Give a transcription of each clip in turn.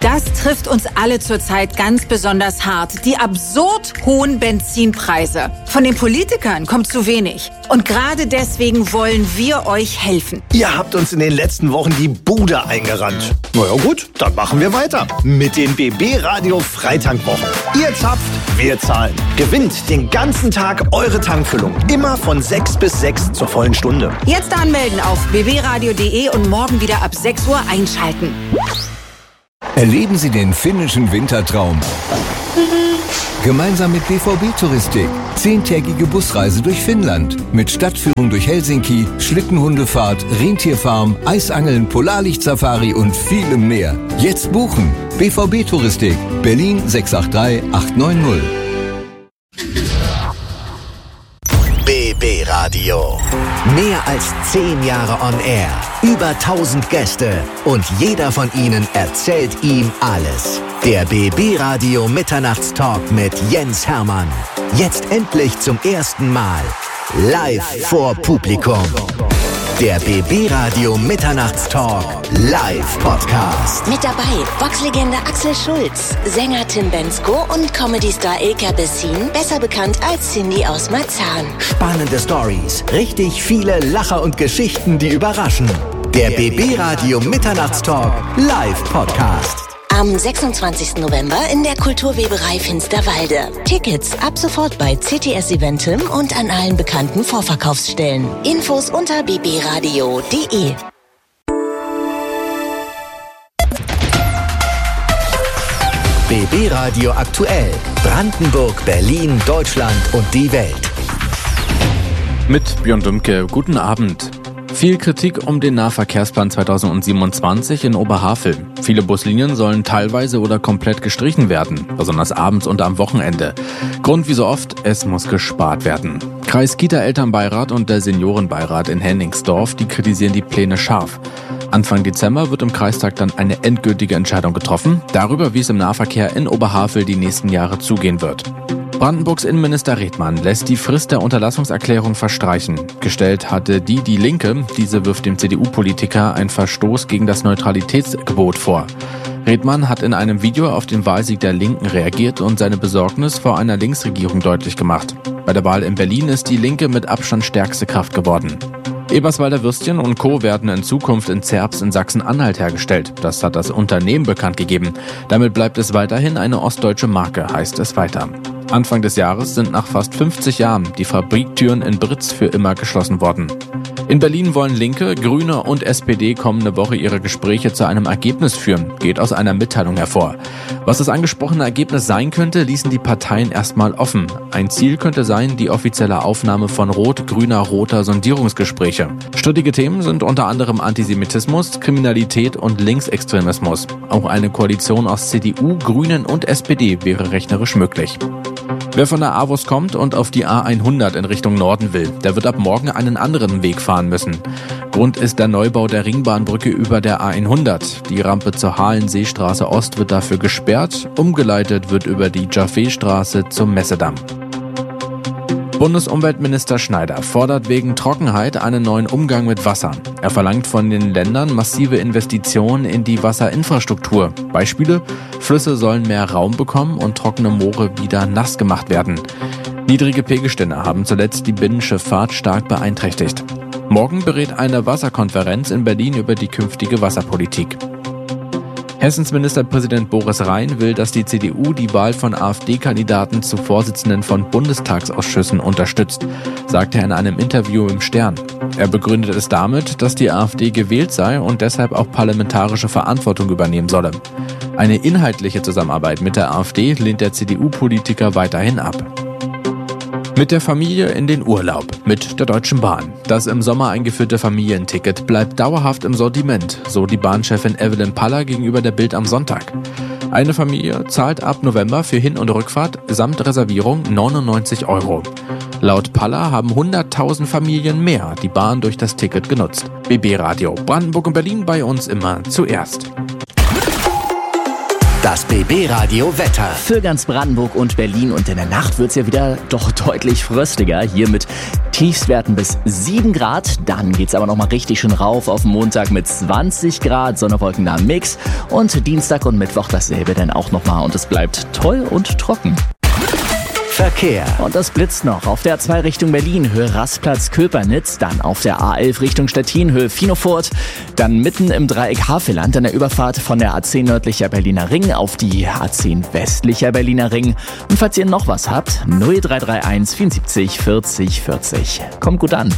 Das trifft uns alle zurzeit ganz besonders hart. Die absurd hohen Benzinpreise. Von den Politikern kommt zu wenig. Und gerade deswegen wollen wir euch helfen. Ihr habt uns in den letzten Wochen die Bude eingerannt. Na ja gut, dann machen wir weiter. Mit den BB Radio Freitankwochen. Ihr zapft, wir zahlen. Gewinnt den ganzen Tag eure Tankfüllung. Immer von 6 bis 6 zur vollen Stunde. Jetzt anmelden auf bbradio.de und morgen wieder ab 6 Uhr einschalten. Erleben Sie den finnischen Wintertraum. Gemeinsam mit BVB Touristik. 10-tägige Busreise durch Finnland. Mit Stadtführung durch Helsinki, Schlittenhundefahrt, Rentierfarm, Eisangeln, Polarlichtsafari und vielem mehr. Jetzt buchen. BVB Touristik. Berlin 683 890. BB Radio. Mehr als 10 Jahre on air. Über 1000 Gäste. Und jeder von ihnen erzählt ihm alles. Der BB Radio Mitternachtstalk mit Jens Hermann. Jetzt endlich zum ersten Mal. Live vor Publikum. Der BB Radio Mitternachtstalk Live Podcast. Mit dabei Boxlegende Axel Schulz, Sänger Tim Bendzko und Comedy-Star Ilka Bessin, besser bekannt als Cindy aus Marzahn. Spannende Stories, richtig viele Lacher und Geschichten, die überraschen. Der BB Radio Mitternachtstalk Live Podcast. Am 26. November in der Kulturweberei Finsterwalde. Tickets ab sofort bei CTS Eventim und an allen bekannten Vorverkaufsstellen. Infos unter bbradio.de. BB Radio aktuell. Brandenburg, Berlin, Deutschland und die Welt. Mit Björn Dümke, guten Abend. Viel Kritik um den Nahverkehrsplan 2027 in Oberhavel. Viele Buslinien sollen teilweise oder komplett gestrichen werden, besonders abends und am Wochenende. Grund wie so oft, es muss gespart werden. Kreis-Kita-Elternbeirat und der Seniorenbeirat in Henningsdorf, die kritisieren die Pläne scharf. Anfang Dezember wird im Kreistag dann eine endgültige Entscheidung getroffen, darüber, wie es im Nahverkehr in Oberhavel die nächsten Jahre zugehen wird. Brandenburgs Innenminister Redmann lässt die Frist der Unterlassungserklärung verstreichen. Gestellt hatte die Linke. Diese wirft dem CDU-Politiker einen Verstoß gegen das Neutralitätsgebot vor. Redmann hat in einem Video auf den Wahlsieg der Linken reagiert und seine Besorgnis vor einer Linksregierung deutlich gemacht. Bei der Wahl in Berlin ist die Linke mit Abstand stärkste Kraft geworden. Eberswalder Würstchen und Co. werden in Zukunft in Zerbst in Sachsen-Anhalt hergestellt. Das hat das Unternehmen bekannt gegeben. Damit bleibt es weiterhin eine ostdeutsche Marke, heißt es weiter. Anfang des Jahres sind nach fast 50 Jahren die Fabriktüren in Britz für immer geschlossen worden. In Berlin wollen Linke, Grüne und SPD kommende Woche ihre Gespräche zu einem Ergebnis führen, geht aus einer Mitteilung hervor. Was das angesprochene Ergebnis sein könnte, ließen die Parteien erstmal offen. Ein Ziel könnte sein, die offizielle Aufnahme von rot-grüner-roter Sondierungsgespräche. Strittige Themen sind unter anderem Antisemitismus, Kriminalität und Linksextremismus. Auch eine Koalition aus CDU, Grünen und SPD wäre rechnerisch möglich. Wer von der AWOS kommt und auf die A100 in Richtung Norden will, der wird ab morgen einen anderen Weg fahren müssen. Grund ist der Neubau der Ringbahnbrücke über der A100. Die Rampe zur Halenseestraße Ost wird dafür gesperrt, umgeleitet wird über die Jaffeestraße zum Messedamm. Bundesumweltminister Schneider fordert wegen Trockenheit einen neuen Umgang mit Wasser. Er verlangt von den Ländern massive Investitionen in die Wasserinfrastruktur. Beispiele: Flüsse sollen mehr Raum bekommen und trockene Moore wieder nass gemacht werden. Niedrige Pegelstände haben zuletzt die Binnenschifffahrt stark beeinträchtigt. Morgen berät eine Wasserkonferenz in Berlin über die künftige Wasserpolitik. Hessens Ministerpräsident Boris Rhein will, dass die CDU die Wahl von AfD-Kandidaten zu Vorsitzenden von Bundestagsausschüssen unterstützt, sagte er in einem Interview im Stern. Er begründet es damit, dass die AfD gewählt sei und deshalb auch parlamentarische Verantwortung übernehmen solle. Eine inhaltliche Zusammenarbeit mit der AfD lehnt der CDU-Politiker weiterhin ab. Mit der Familie in den Urlaub, mit der Deutschen Bahn. Das im Sommer eingeführte Familienticket bleibt dauerhaft im Sortiment, so die Bahnchefin Evelyn Paller gegenüber der Bild am Sonntag. Eine Familie zahlt ab November für Hin- und Rückfahrt samt Reservierung 99 €. Laut Paller haben 100.000 Familien mehr die Bahn durch das Ticket genutzt. BB Radio Brandenburg und Berlin, bei uns immer zuerst. Das BB-Radio Wetter. Für ganz Brandenburg und Berlin, und in der Nacht wird es ja wieder doch deutlich fröstiger. Hier mit Tiefstwerten bis 7 Grad. Dann geht es aber nochmal richtig schön rauf auf Montag mit 20 Grad, Sonne-Wolken-nahen Mix. Und Dienstag und Mittwoch dasselbe dann auch nochmal. Und es bleibt toll und trocken. Verkehr. Und das blitzt noch auf der A2 Richtung Berlin, Höhe Rastplatz-Köpernitz, dann auf der A11 Richtung Stettin, Höhe Finofurt, dann mitten im Dreieck Havelland an der Überfahrt von der A10 nördlicher Berliner Ring auf die A10 westlicher Berliner Ring. Und falls ihr noch was habt, 0331 74 40 40. Kommt gut an.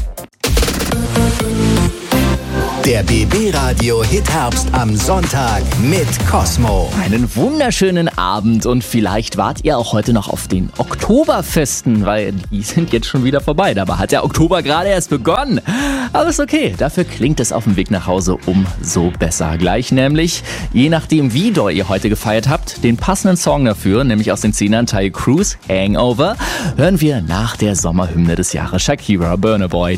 Der BB-Radio Hitherbst am Sonntag mit Cosmo. Einen wunderschönen Abend, und vielleicht wart ihr auch heute noch auf den Oktoberfesten, weil die sind jetzt schon wieder vorbei. Dabei hat der Oktober gerade erst begonnen. Aber ist okay, dafür klingt es auf dem Weg nach Hause umso besser. Gleich nämlich, je nachdem wie doll ihr heute gefeiert habt, den passenden Song dafür, nämlich aus den 10ern Ty Cruz, Hangover, hören wir nach der Sommerhymne des Jahres, Shakira, Burna Boy.